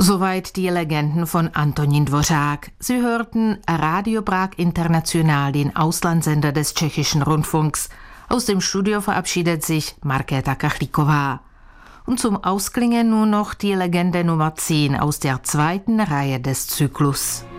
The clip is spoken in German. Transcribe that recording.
Soweit die Legenden von Antonín Dvořák. Sie hörten Radio Prag International, den Auslandssender des tschechischen Rundfunks. Aus dem Studio verabschiedet sich Markéta Kachlíková. Und zum Ausklingen nun noch die Legende Nummer 10 aus der zweiten Reihe des Zyklus.